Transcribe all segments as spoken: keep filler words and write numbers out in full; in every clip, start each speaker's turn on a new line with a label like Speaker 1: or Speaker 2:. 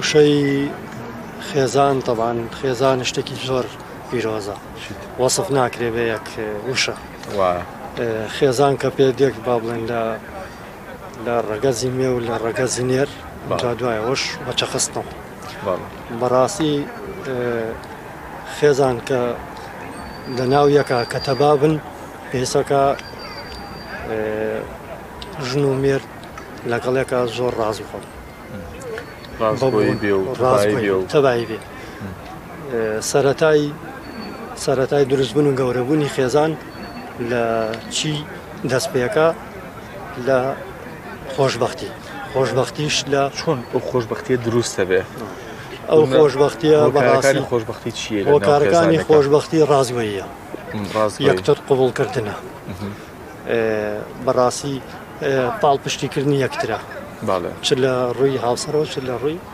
Speaker 1: وشەی خێزان تەبان خێزان شتێکی زۆر پیرۆزە وەسف ناکرێ بێ یەک وشە خێزان کە پێ دێک با بڵێن لە لە ڕەگەزی مێ و لە ڕەگەزی نێر تا دوایەوەش بەچەخستنەوە بەڕاستی خێزان کە لە ناو یەکە کە تەبابن پێسەکە ژن و مێرد لەگەڵێکە زۆر ڕاز بخۆن تەبایی بێ سەرەتای سەرەتای دروستبوون و گەورەبوونی خێزان لە چی دەست پێەکە لە خۆشبەختی خۆشبەختیش لە
Speaker 2: چۆن ئەو خۆشبەختیە دروستە بێ
Speaker 1: ئەو خۆشبەختیە بەڕاستی
Speaker 2: خۆشبەختی چیە
Speaker 1: هۆکارەکانی خۆشبەختی ڕازگۆییە یەکتر قوبوڵکردنە بەڕاستی پاڵپشتیکردنی یەکترە چ لە ڕووی هاوسەرەوە چ لە ڕووی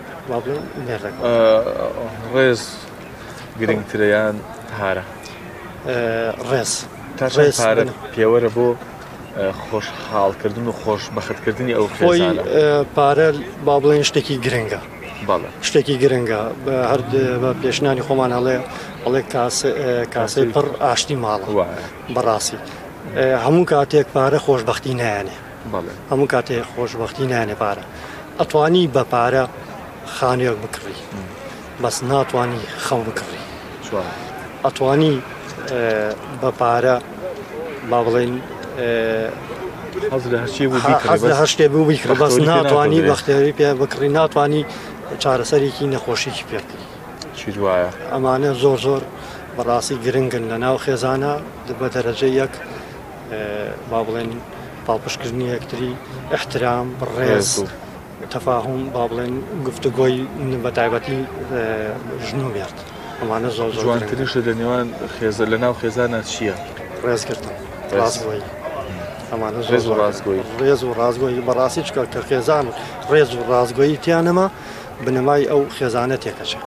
Speaker 2: ڕێز گرنگترەیان هارە
Speaker 1: ڕێز
Speaker 2: پارە پێوەرە بۆ خۆشحاڵکردن و خۆشبەختکردنی ئەو
Speaker 1: خۆی پارە با بڵێن شتێکی گرنگە شتێکی گرنگە هەر بە پێشنانی خۆمان هەڵێ هەڵێ کاسەی پڕ ئاشتی ماڵە بەڕاستی هەموو کاتێک پارە خۆشبەختی نایانێ هەموو کاتێک خۆشبەختی نایانێ پارە ئەتوانی بە پارە خانوێک بکڕی بەس ناتوانی خەو بکڕی ئەتوانی بە پارە با بڵێن حەز لە هەر شتێ بوو بیکڕ بەس ناتوانی بەختێری پێ بکڕی ناتوانی چارەسەرێکی نەخۆشیی پێکڕی
Speaker 2: چی وایە
Speaker 1: ئەمانە زۆر زۆر بەڕاستی گرنگن لە ناو خێزانە بە دەرەجەی یەک با بڵێن پاڵپشتکردنی یەکتری احترام ڕێز تەفاهم با بڵێن گفتوگۆی بەتایبەتی ژن و مێرد ئەمانە زۆر زۆر
Speaker 2: جوانترینشە لە نێوان خێزە لە ناو خێزانە چییە؟
Speaker 1: ڕێزگرتن ڕازگۆیی ئەمانە ڕێز و ڕازگۆیی ڕێز و ڕازگۆیی بەڕاستی چکە کە خێزان ڕێز و ڕازگۆیی تیانەما بنەمای ئەو خێزانە تێکەچێت